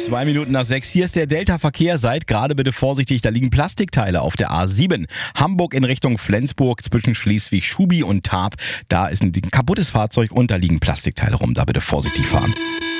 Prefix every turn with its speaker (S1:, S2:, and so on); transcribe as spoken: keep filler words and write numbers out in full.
S1: Zwei Minuten nach sechs. Hier ist der Delta-Verkehr. Seid gerade bitte vorsichtig. Da liegen Plastikteile auf der A sieben. Hamburg in Richtung Flensburg zwischen Schleswig-Schubi und Tarp. Da ist ein kaputtes Fahrzeug und da liegen Plastikteile rum. Da bitte vorsichtig fahren.